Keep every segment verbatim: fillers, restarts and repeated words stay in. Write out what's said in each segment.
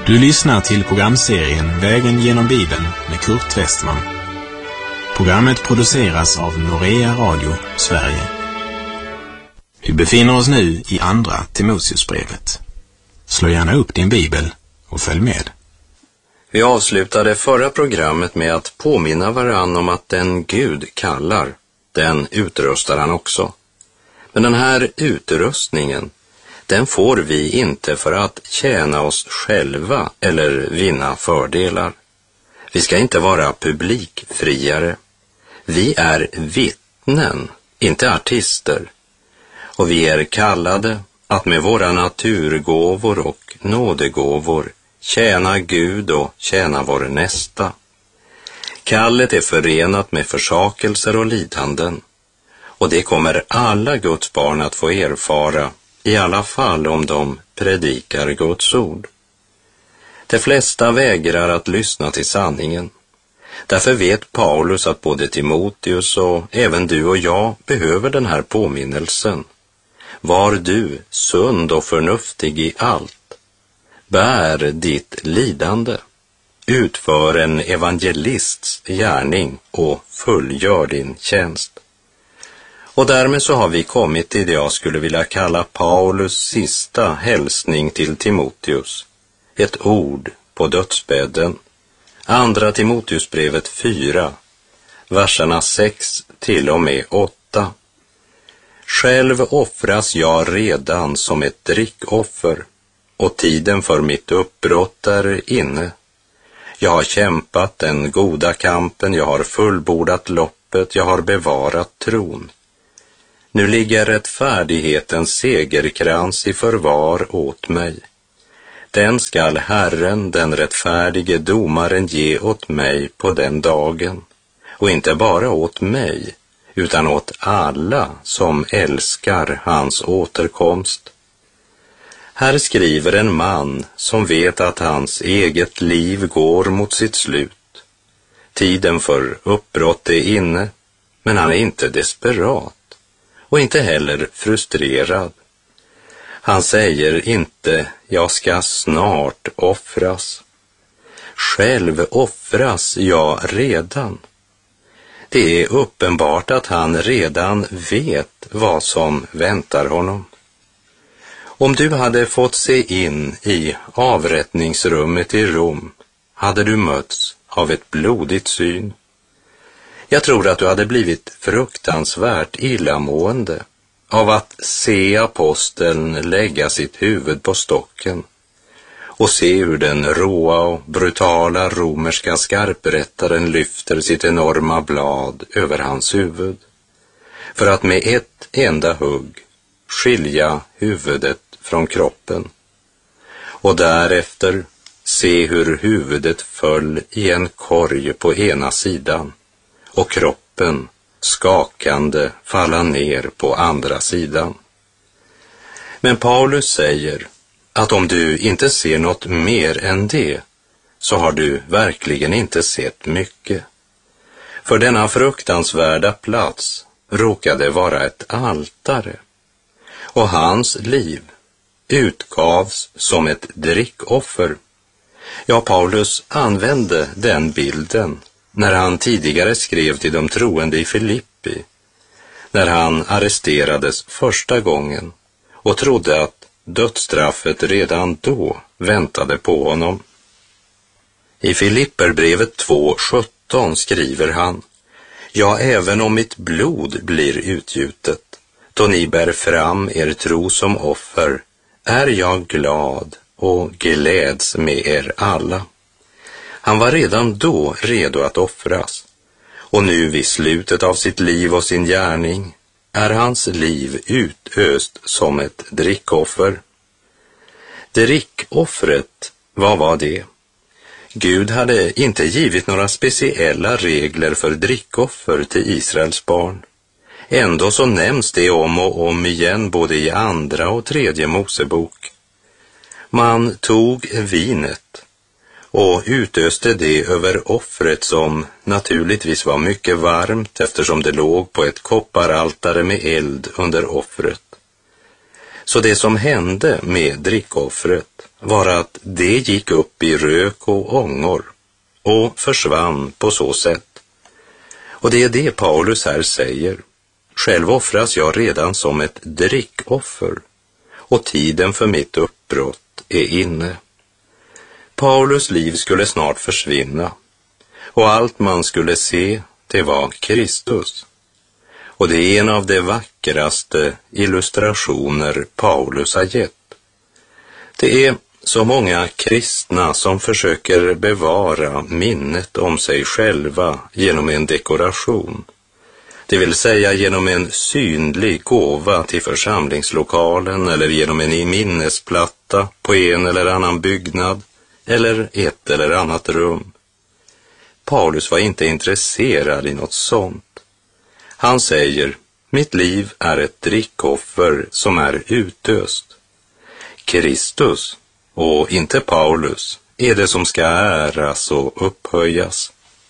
Du lyssnar till programserien Vägen genom Bibeln med Kurt Westman. Programmet produceras av Norea Radio, Sverige. Vi befinner oss nu i andra Timoteusbrevet. Slå gärna upp din bibel och följ med. Vi avslutade förra programmet med att påminna varann om att den Gud kallar, den utrustar han också. Men den här utrustningen, den får vi inte för att tjäna oss själva eller vinna fördelar. Vi ska inte vara publikfriare. Vi är vittnen, inte artister. Och vi är kallade att med våra naturgåvor och nådegåvor tjäna Gud och tjäna vår nästa. Kallet är förenat med försakelser och lidanden. Och det kommer alla Guds barn att få erfara, i alla fall om de predikar Guds ord. De flesta vägrar att lyssna till sanningen. Därför vet Paulus att både Timoteus och även du och jag behöver den här påminnelsen. Var du sund och förnuftig i allt. Bär ditt lidande. Utför en evangelists gärning och fullgör din tjänst. Och därmed så har vi kommit till det jag skulle vilja kalla Paulus sista hälsning till Timoteus. Ett ord på dödsbädden. Andra Timoteusbrevet fyra, verserna sex till och med åtta. Själv offras jag redan som ett drickoffer, och tiden för mitt uppbrott är inne. Jag har kämpat den goda kampen, jag har fullbordat loppet, jag har bevarat tron. Nu ligger rättfärdighetens segerkrans i förvar åt mig. Den skall Herren, den rättfärdige domaren, ge åt mig på den dagen. Och inte bara åt mig, utan åt alla som älskar hans återkomst. Här skriver en man som vet att hans eget liv går mot sitt slut. Tiden för uppbrott är inne, men han är inte desperat och inte heller frustrerad. Han säger inte, jag ska snart offras. Själv offras jag redan. Det är uppenbart att han redan vet vad som väntar honom. Om du hade fått se in i avrättningsrummet i Rom, hade du mötts av ett blodigt syn. Jag tror att du hade blivit fruktansvärt illamående av att se aposteln lägga sitt huvud på stocken och se hur den råa och brutala romerska skarprättaren lyfter sitt enorma blad över hans huvud för att med ett enda hugg skilja huvudet från kroppen, och därefter se hur huvudet föll i en korg på ena sidan och kroppen skakande falla ner på andra sidan. Men Paulus säger att om du inte ser något mer än det, så har du verkligen inte sett mycket. För denna fruktansvärda plats råkade vara ett altare, och hans liv utgavs som ett drickoffer. Ja, Paulus använde den bilden när han tidigare skrev till de troende i Filippi, när han arresterades första gången och trodde att dödsstraffet redan då väntade på honom. I Filipperbrevet två sjutton skriver han, ja, även om mitt blod blir utgjutet, då ni bär fram er tro som offer, är jag glad och gläds med er alla. Han var redan då redo att offras, och nu vid slutet av sitt liv och sin gärning är hans liv utöst som ett drickoffer. Drickoffret, vad var det? Gud hade inte givit några speciella regler för drickoffer till Israels barn. Ändå så nämns det om och om igen både i andra och tredje Mosebok. Man tog vinet och utöste det över offret, som naturligtvis var mycket varmt eftersom det låg på ett kopparaltare med eld under offret. Så det som hände med drickoffret var att det gick upp i rök och ångor och försvann på så sätt. Och det är det Paulus här säger. Själv offras jag redan som ett drickoffer, och tiden för mitt uppbrott är inne. Paulus liv skulle snart försvinna, och allt man skulle se, det var Kristus. Och det är en av de vackraste illustrationer Paulus har gett. Det är så många kristna som försöker bevara minnet om sig själva genom en dekoration. Det vill säga genom en synlig gåva till församlingslokalen eller genom en minnesplatta på en eller annan byggnad eller ett eller annat rum. Paulus var inte intresserad i något sånt. Han säger, mitt liv är ett drickoffer som är utöst. Kristus, och inte Paulus, är det som ska äras och upphöjas.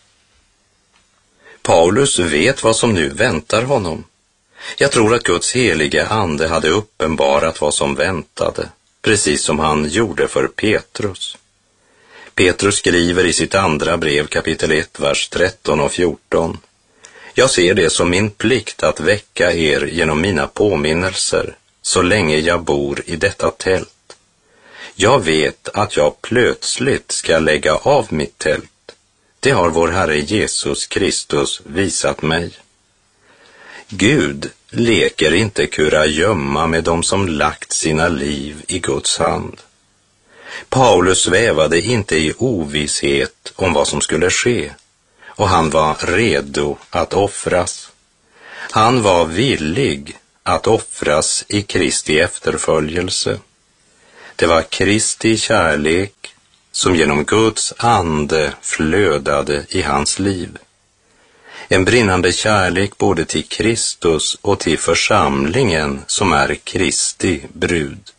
Paulus vet vad som nu väntar honom. Jag tror att Guds heliga ande hade uppenbarat vad som väntade, precis som han gjorde för Petrus. Petrus skriver i sitt andra brev kapitel ett, vers tretton och fjorton. Jag ser det som min plikt att väcka er genom mina påminnelser så länge jag bor i detta tält. Jag vet att jag plötsligt ska lägga av mitt tält. Det har vår Herre Jesus Kristus visat mig. Gud leker inte kurragömma med dem som lagt sina liv i Guds hand. Paulus svävade inte i ovisshet om vad som skulle ske, och han var redo att offras. Han var villig att offras i Kristi efterföljelse. Det var Kristi kärlek som genom Guds ande flödade i hans liv. En brinnande kärlek både till Kristus och till församlingen som är Kristi brud.